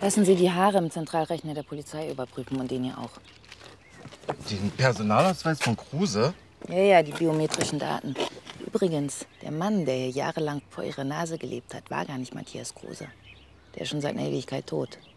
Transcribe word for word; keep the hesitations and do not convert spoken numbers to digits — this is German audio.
Lassen Sie die Haare im Zentralrechner der Polizei überprüfen und den hier auch. Den Personalausweis von Kruse? Ja, ja, die biometrischen Daten. Übrigens, der Mann, der hier jahrelang vor Ihrer Nase gelebt hat, war gar nicht Matthias Kruse. Der ist schon seit einer Ewigkeit tot.